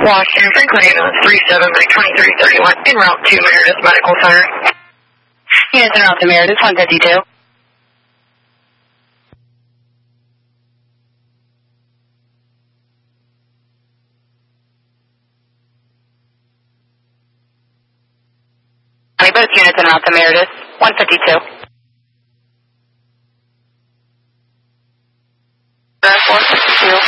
Washington, Franklin Ambulance 37 by 2331 en route to Meredith Medical Center. Units en route to Meredith, 152. Both units en route to Meredith, 152.